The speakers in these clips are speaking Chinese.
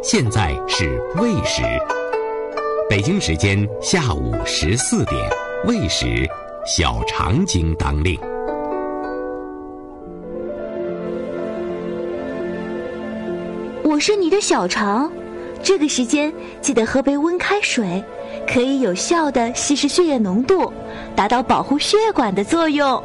现在是未时，北京时间下午14点，未时，小肠经当令。 我是你的小肠，这个时间记得喝杯温开水，可以有效地稀释血液浓度，达到保护血管的作用。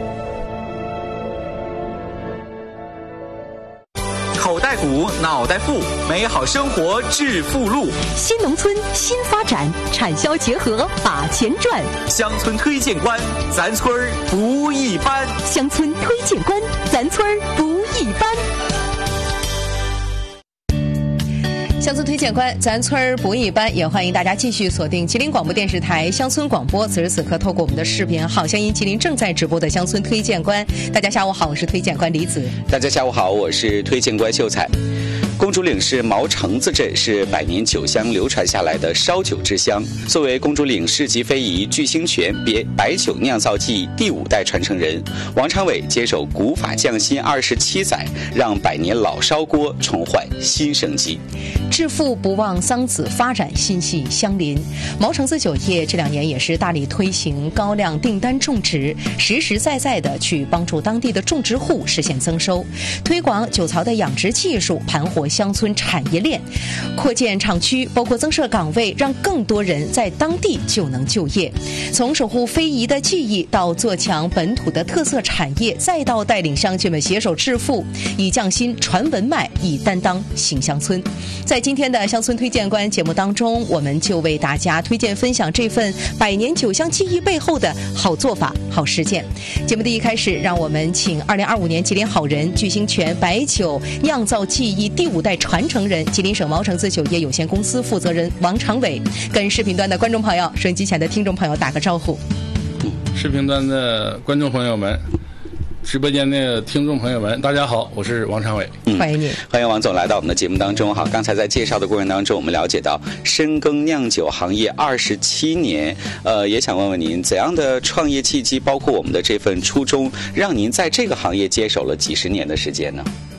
口袋鼓，脑袋富，美好生活致富路。 新农村新发展，产销结合把钱赚。 乡村推荐官，咱村儿不一般。 乡村推荐官，咱村儿不一般。乡村推荐官，咱村儿不一般，也欢迎大家继续锁定吉林广播电视台乡村广播。此时此刻，透过我们的视频好乡音吉林正在直播的乡村推荐官。大家下午好，我是推荐官李子。 大家下午好，我是推荐官秀才。公主岭市毛城子镇是百年酒香流传下来的烧酒之乡。作为公主岭市级非遗聚兴泉别白酒酿造技艺第5代传承人，王长伟接手古法匠心27载，让百年老烧锅重焕新生机。 致富不忘桑梓，发展心系相邻。毛城子酒业这2年也是大力推行高量订单种植，实实在在的去帮助当地的种植户实现增收，推广酒槽的养殖技术，盘活乡村产业链，扩建厂区，包括增设岗位，让更多人在当地就能就业。从守护非遗的技艺到做强本土的特色产业，再到带领乡亲们携手致富，以匠心传文脉，以担当行乡村。在今天的乡村推荐官节目当中，我们就为大家推荐分享这份百年酒香技艺背后的好做法、好实践。节目的一开始，让我们请2025年吉林好人聚兴泉白酒酿造技艺第5代传承人、吉林省毛城子酒业有限公司负责人王长伟，跟视频端的观众朋友、收音机前的听众朋友打个招呼。 视频端的观众朋友们，直播间的听众朋友们，大家好，我是王长伟。 欢迎你， 欢迎王总来到我们的节目当中。好，刚才在介绍的过程当中，我们了解到深耕酿酒行业27年，也想问问您，怎样的创业契机，包括我们的这份初衷，让您在这个行业接手了几十年的时间呢？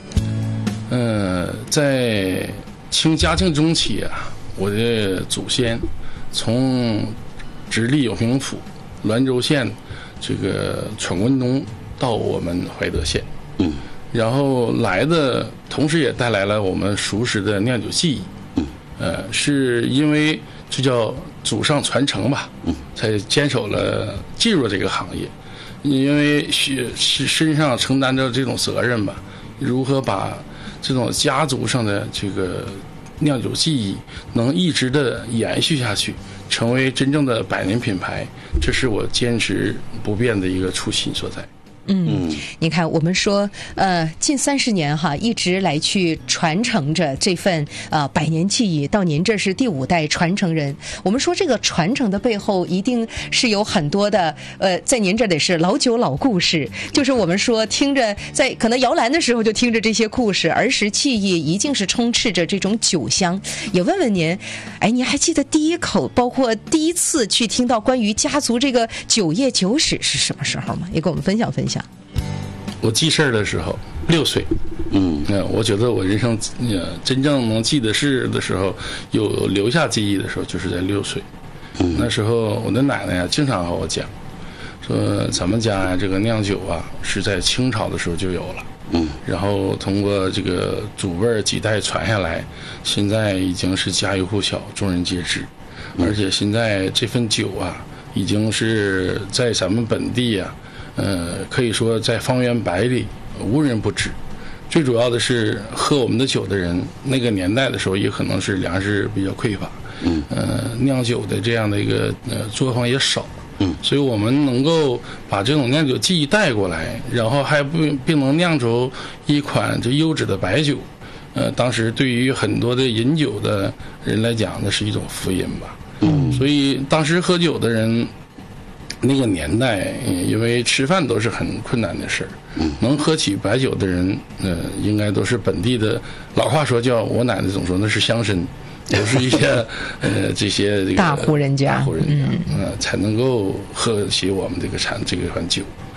在清嘉庆中期啊，我的祖先从直隶永平府滦州县这个闯关东到我们怀德县，然后来的同时也带来了我们熟识的酿酒技艺，是因为这叫祖上传承吧，才坚守了进入这个行业，因为身上承担着这种责任吧，如何把这种家族上的这个酿酒技艺能一直的延续下去，成为真正的百年品牌，这是我坚持不变的一个初心所在。 你看，我们说，近30年哈，一直来去传承着这份百年技艺，到您这是第5代传承人。我们说这个传承的背后，一定是有很多的在您这里是老酒老故事，就是我们说听着，在可能摇篮的时候就听着这些故事，儿时记忆一定是充斥着这种酒香。也问问您，您还记得第一口，包括第一次去听到关于家族这个酒业酒史是什么时候吗？也跟我们分享分享。 我记事儿的时候6岁，我觉得我人生真正能记得事的时候，有留下记忆的时候，就是在6岁。那时候我的奶奶呀，经常和我讲，说咱们家呀这个酿酒啊，是在清朝的时候就有了，然后通过这个祖辈几代传下来，现在已经是家喻户晓，众人皆知，而且现在这份酒啊，已经是在咱们本地啊。可以说在方圆100里无人不知。最主要的是喝我们的酒的人，那个年代的时候也可能是粮食比较匮乏，酿酒的这样的一个作坊也少，所以我们能够把这种酿酒技艺带过来，然后还并能酿出一款这优质的白酒，当时对于很多的饮酒的人来讲，那是一种福音吧。所以当时喝酒的人。那个年代，因为吃饭都是很困难的事儿，能喝起白酒的人，应该都是本地的。老话说叫我奶奶总说那是乡绅，都是一些这些这个大户人家， 才能够喝起我们这款酒。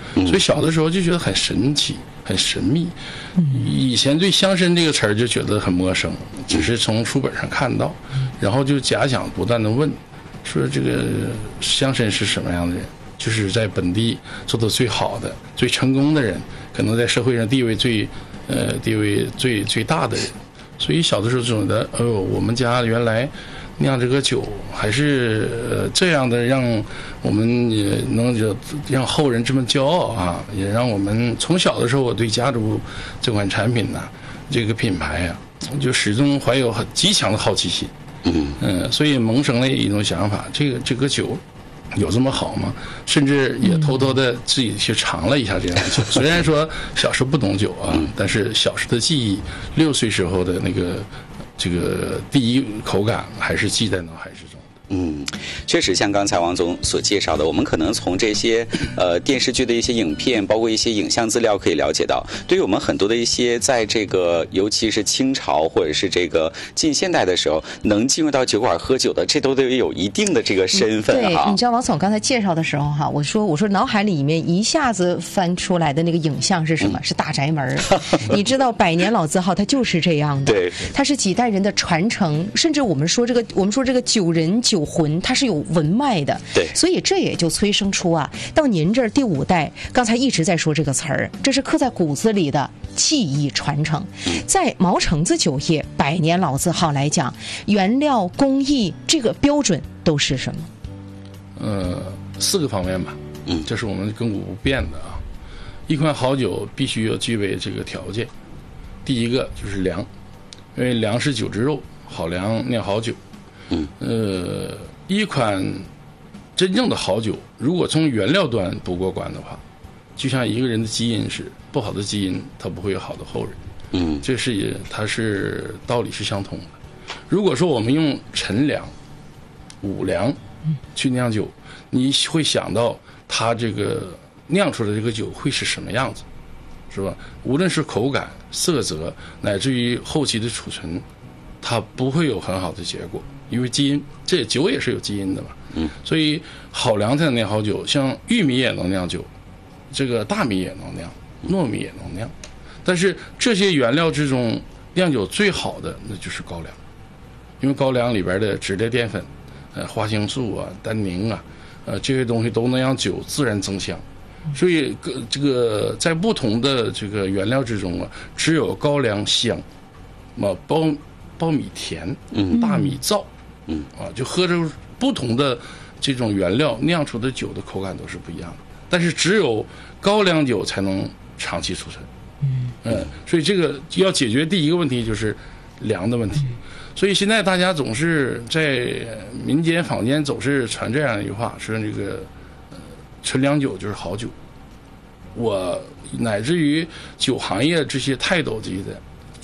所以小的时候就觉得很神奇、很神秘。以前对乡绅这个词儿就觉得很陌生，只是从书本上看到，然后就假想不断的问，说这个乡绅是什么样的人？就是在本地做的最好的、最成功的人，可能在社会上地位最大的人。所以小的时候觉得，我们家原来酿这个酒还是这样的，让我们也能让后人这么骄傲啊，也让我们从小的时候，我对家族这款产品呢，这个品牌啊，就始终怀有很极强的好奇心。所以萌生了一种想法，这个酒有这么好吗？甚至也偷偷的自己去尝了一下这样的酒。虽然说小时候不懂酒啊，但是小时候的记忆，6岁时候的那个这个第一口感还是记在脑海之中。 确实像刚才王总所介绍的，我们可能从这些电视剧的一些影片，包括一些影像资料可以了解到，对于我们很多的一些在这个尤其是清朝或者是这个近现代的时候能进入到酒馆喝酒的，这都得有一定的这个身份对，你知道王总刚才介绍的时候哈，我说脑海里面一下子翻出来的那个影像是什么？是大宅门。你知道百年老字号它就是这样的， 对， 它是几代人的传承，甚至我们说这个酒人酒魂它是有文脉的， 对， 所以这也就催生出到您这儿第5代，刚才一直在说这个词儿，这是刻在骨子里的技艺传承。在毛橙子酒业百年老字号来讲，原料工艺这个标准都是什么 ？4个方面吧，这是我们亘古不变的啊。一款好酒必须要具备这个条件，第一个就是粮，因为粮是酒之肉，好粮酿好酒。一款真正的好酒，如果从原料端不过关的话，就像一个人的基因是不好的基因，他不会有好的后人。这是它是道理是相通的。如果说我们用陈粮、五粮去酿酒，你会想到它这个酿出来的这个酒会是什么样子，是吧？无论是口感、色泽，乃至于后期的储存，它不会有很好的结果。因为基因，这酒也是有基因的嘛，所以好粮才能酿好酒。像玉米也能酿酒，这个大米也能酿，糯米也能酿。但是这些原料之中，酿酒最好的那就是高粱，因为高粱里边的脂类淀粉，花青素啊、单宁啊，这些东西都能让酒自然增香。所以这个在不同的这个原料之中啊，只有高粱香，苞米甜，大米燥。就喝着不同的这种原料酿出的酒的口感都是不一样的，但是只有高粱酒才能长期储存。所以这个要解决第一个问题就是粮的问题。所以现在大家总是在民间坊间总是传这样一句话，说这个纯粮酒就是好酒。我乃至于酒行业这些泰斗级的